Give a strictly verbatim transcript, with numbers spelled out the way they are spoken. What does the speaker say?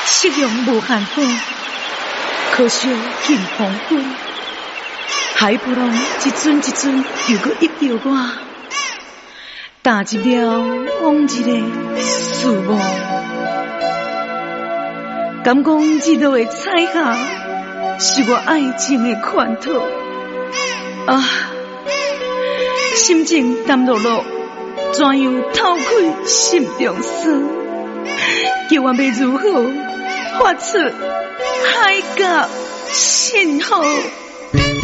夕阳无限好，可惜近黄昏。海波浪一阵一阵又搁一着我，踏一条往一个树木。敢讲日落的彩霞是我爱情的款头啊！心情淡落落，怎样透开心中酸？叫我要如何发出海角信号？